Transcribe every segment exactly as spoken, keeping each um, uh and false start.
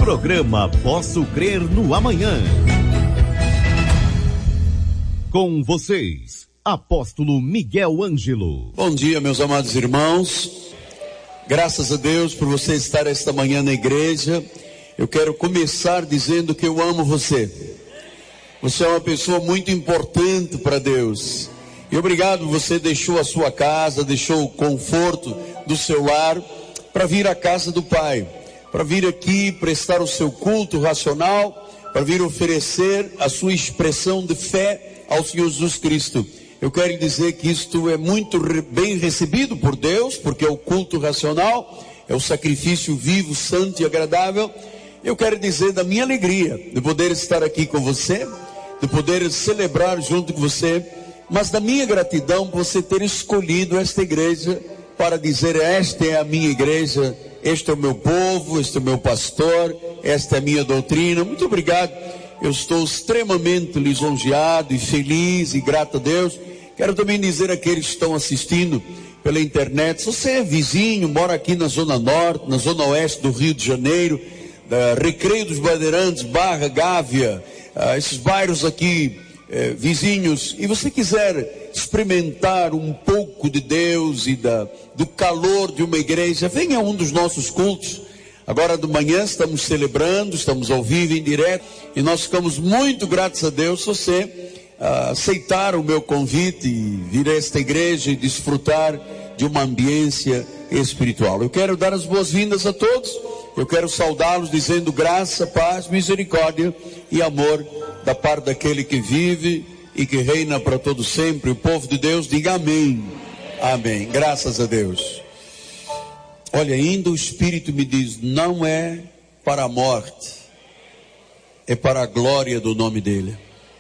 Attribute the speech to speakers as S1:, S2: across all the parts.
S1: Programa Posso Crer no Amanhã. Com vocês, Apóstolo Miguel Ângelo.
S2: Bom dia, meus amados irmãos. Graças a Deus por você estar esta manhã na igreja. Eu quero começar dizendo que eu amo você. Você é uma pessoa muito importante para Deus. E obrigado, você deixou a sua casa, deixou o conforto do seu lar para vir à casa do Pai. Para vir aqui prestar o seu culto racional, para vir oferecer a sua expressão de fé ao Senhor Jesus Cristo. Eu quero dizer que isto é muito bem recebido por Deus, porque é o culto racional, é o sacrifício vivo, santo e agradável. Eu quero dizer da minha alegria de poder estar aqui com você, de poder celebrar junto com você, mas da minha gratidão por você ter escolhido esta igreja para dizer: esta é a minha igreja, este é o meu povo, este é o meu pastor, esta é a minha doutrina. Muito obrigado. Eu estou extremamente lisonjeado e feliz e grato a Deus. Quero também dizer àqueles que estão assistindo pela internet: se você é vizinho, mora aqui na Zona Norte, na Zona Oeste do Rio de Janeiro, da Recreio dos Bandeirantes, Barra, Gávea, uh, esses bairros aqui uh, vizinhos, e você quiser experimentar um pouco de Deus e da, do calor de uma igreja, venha a um dos nossos cultos. Agora de manhã estamos celebrando, estamos ao vivo, em direto, e nós ficamos muito gratos a Deus se você uh, aceitar o meu convite e vir a esta igreja e desfrutar de uma ambiência espiritual. Eu quero dar as boas-vindas a todos, eu quero saudá-los dizendo graça, paz, misericórdia e amor da parte daquele que vive e que reina para todo sempre. O povo de Deus diga amém. Amém. Graças a Deus. Olha, ainda o Espírito me diz: não é para a morte, é para a glória do nome dele.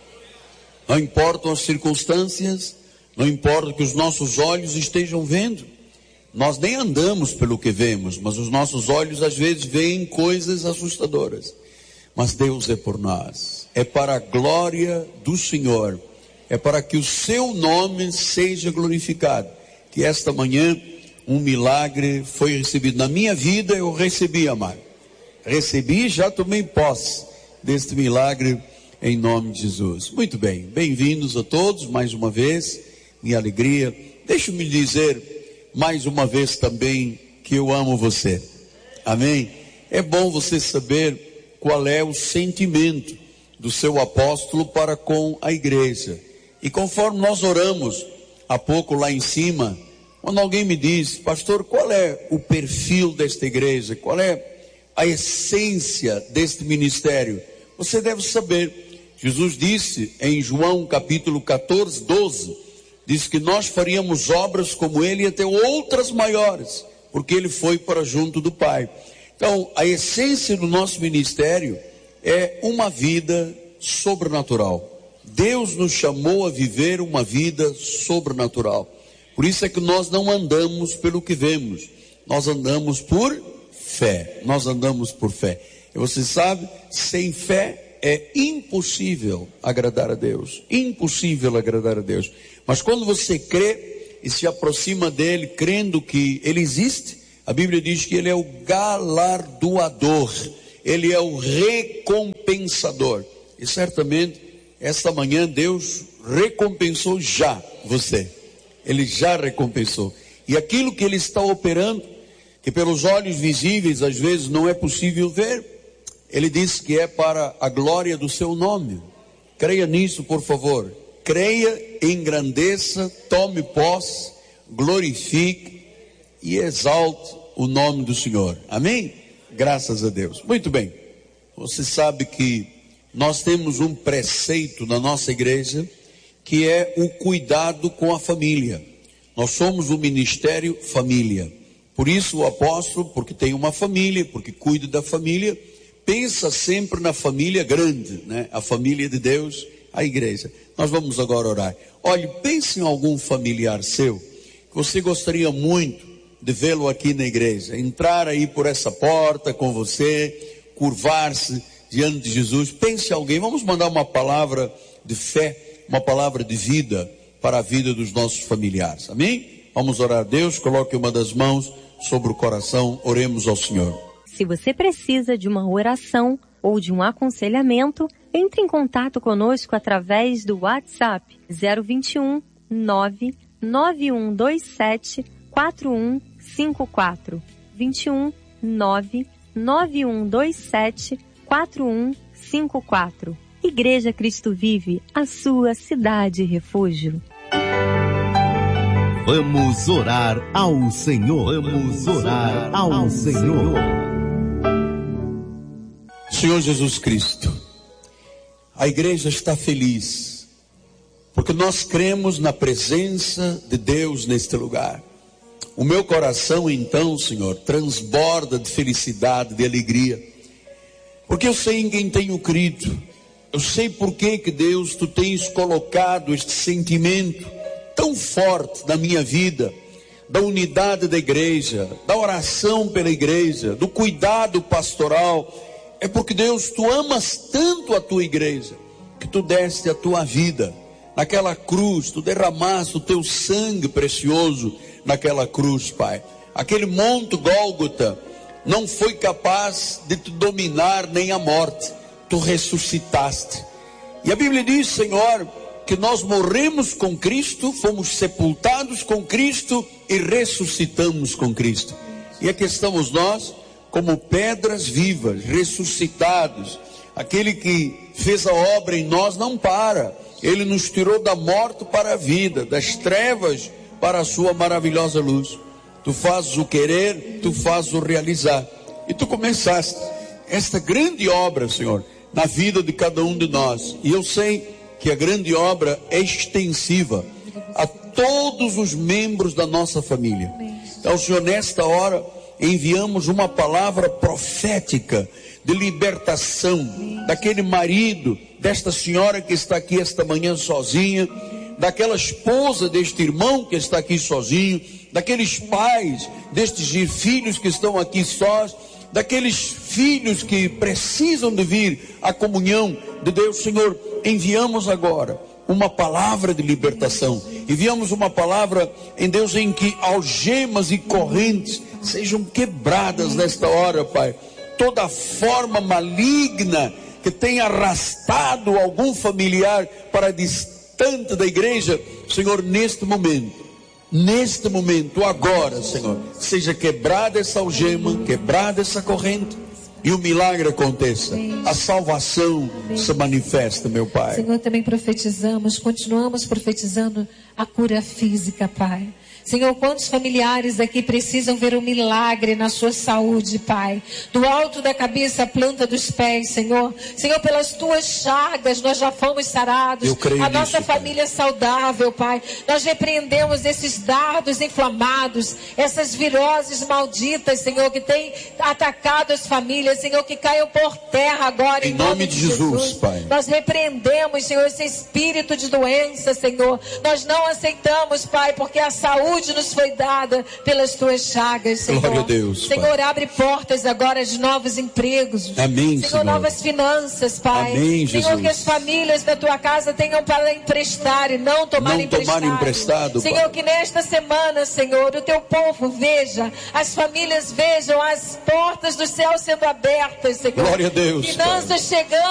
S2: Não importam as circunstâncias, não importa que os nossos olhos estejam vendo. Nós nem andamos pelo que vemos, mas os nossos olhos às vezes veem coisas assustadoras. Mas Deus é por nós, é para a glória do Senhor, é para que o seu nome seja glorificado. Que esta manhã um milagre foi recebido na minha vida. Eu recebi, amado, recebi e já tomei posse deste milagre em nome de Jesus. Muito bem, bem-vindos a todos mais uma vez, minha alegria. Deixa-me dizer mais uma vez também que eu amo você, amém? É bom você saber qual é o sentimento do seu apóstolo para com a igreja. E conforme nós oramos há pouco lá em cima, quando alguém me diz: pastor, qual é o perfil desta igreja? Qual é a essência deste ministério? Você deve saber. Jesus disse em João capítulo catorze, doze, disse que nós faríamos obras como ele e até outras maiores, porque ele foi para junto do Pai. Então, a essência do nosso ministério é uma vida sobrenatural. Deus nos chamou a viver uma vida sobrenatural. Por isso é que nós não andamos pelo que vemos, nós andamos por fé, nós andamos por fé. E você sabe, sem fé é impossível agradar a Deus, impossível agradar a Deus. Mas quando você crê e se aproxima dele, crendo que ele existe, a Bíblia diz que ele é o galardoador, ele é o recompensador. E certamente, esta manhã Deus recompensou já você. Ele já recompensou. E aquilo que ele está operando, que pelos olhos visíveis às vezes não é possível ver, ele diz que é para a glória do seu nome. Creia nisso, por favor. Creia, engrandeça, tome posse, glorifique e exalte o nome do Senhor. Amém? Graças a Deus. Muito bem. Você sabe que nós temos um preceito na nossa igreja, que é o cuidado com a família. Nós somos o ministério família. Por isso o apóstolo, porque tem uma família, porque cuida da família, pensa sempre na família grande, né? A família de Deus, a igreja. Nós vamos agora orar. Olhe, pense em algum familiar seu, que você gostaria muito de vê-lo aqui na igreja. Entrar aí por essa porta com você, curvar-se diante de Jesus. Pense em alguém. Vamos mandar uma palavra de fé, uma palavra de vida para a vida dos nossos familiares. Amém? Vamos orar a Deus. Coloque uma das mãos sobre o coração. Oremos ao Senhor.
S3: Se você precisa de uma oração ou de um aconselhamento, entre em contato conosco através do WhatsApp zero vinte e um, nove nove um dois sete, quatro um cinco quatro. vinte e um, nove nove um dois sete, quatro um cinco quatro. Igreja Cristo Vive, a sua cidade refúgio.
S1: Vamos orar ao Senhor. Vamos orar ao Senhor.
S2: Senhor Jesus Cristo, a igreja está feliz, porque nós cremos na presença de Deus neste lugar. O meu coração então, Senhor, transborda de felicidade, de alegria, porque eu sei em quem tenho crido. Eu sei por que que Deus, Tu tens colocado este sentimento tão forte na minha vida, da unidade da igreja, da oração pela igreja, do cuidado pastoral. É porque, Deus, Tu amas tanto a Tua igreja, que Tu deste a Tua vida naquela cruz, Tu derramaste o Teu sangue precioso naquela cruz, Pai. Aquele monte Gólgota não foi capaz de Te dominar nem a morte. Tu ressuscitaste. E a Bíblia diz, Senhor, que nós morremos com Cristo, fomos sepultados com Cristo e ressuscitamos com Cristo. E aqui estamos nós, como pedras vivas, ressuscitados. Aquele que fez a obra em nós não para. Ele nos tirou da morte para a vida, das trevas para a sua maravilhosa luz. Tu fazes o querer, Tu fazes o realizar. E Tu começaste esta grande obra, Senhor, na vida de cada um de nós. E eu sei que a grande obra é extensiva a todos os membros da nossa família. Então, Senhor, nesta hora enviamos uma palavra profética de libertação daquele marido, desta senhora que está aqui esta manhã sozinha, daquela esposa deste irmão que está aqui sozinho, daqueles pais destes filhos que estão aqui sós, daqueles filhos que precisam de vir à comunhão de Deus. Senhor, enviamos agora uma palavra de libertação, enviamos uma palavra em Deus em que algemas e correntes sejam quebradas nesta hora, Pai. Toda forma maligna que tenha arrastado algum familiar para distante da igreja, Senhor, neste momento, neste momento, agora, Senhor, seja quebrada essa algema, quebrada essa corrente, e o milagre aconteça, a salvação se manifesta, meu Pai.
S4: Senhor, também profetizamos, continuamos profetizando a cura física, Pai. Senhor, quantos familiares aqui precisam ver um milagre na sua saúde, Pai? Do alto da cabeça à planta dos pés, Senhor. Senhor, pelas Tuas chagas nós já fomos sarados.
S2: Eu creio
S4: a nossa
S2: nisso,
S4: família é saudável, Pai. Nós repreendemos esses dardos inflamados, essas viroses malditas, Senhor, que têm atacado as famílias, Senhor, que caiam por terra agora, em,
S2: em nome, nome de Jesus, Jesus, Pai.
S4: Nós repreendemos, Senhor, esse espírito de doença, Senhor. Nós não aceitamos, Pai, porque a saúde nos foi dada pelas Tuas chagas, Senhor.
S2: Glória a Deus,
S4: Senhor,
S2: Pai.
S4: Abre portas agora de novos empregos.
S2: Amém,
S4: Senhor,
S2: Senhor.
S4: novas finanças, Pai.
S2: Amém, Jesus.
S4: Senhor, que as famílias da Tua casa tenham para emprestar e não tomar
S2: não
S4: emprestado.
S2: Tomar emprestado,
S4: Senhor,
S2: Pai.
S4: que nesta semana, Senhor, o Teu povo veja, as famílias vejam as portas do céu sendo abertas, Senhor.
S2: Glória a Deus,
S4: finanças
S2: Pai.
S4: chegando